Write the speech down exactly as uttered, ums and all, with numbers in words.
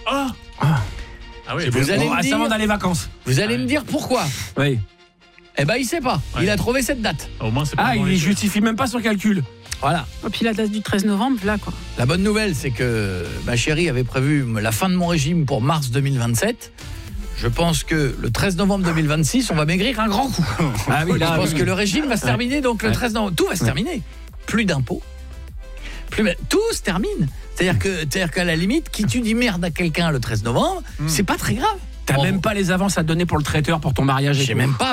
Oh Ah. Ah oui, Vous allez Bon, me c'est avant dire, d'aller vacances. vous allez Ouais. me dire pourquoi. Oui. Eh ben, il sait pas. Ouais. Il a trouvé cette date. au moins c'est pas Ah, dans il les- justifie même pas son calcul. Voilà. Et puis la date du treize novembre, là quoi. La bonne nouvelle, c'est que ma chérie avait prévu la fin de mon régime pour mars deux mille vingt-sept. Je pense que le treize novembre deux mille vingt-six, on va maigrir un grand coup. Ah oui, Je là, pense oui. que le régime va se terminer, donc le Ouais. treize novembre, tout va se terminer. Plus d'impôts. Plus... Tout se termine. C'est-à-dire que, c'est-à-dire qu'à la limite, qui tu dis merde à quelqu'un le treize novembre, c'est pas très grave. T'as Bon, même pas les avances à donner pour le traiteur pour ton mariage et J'ai tout. même pas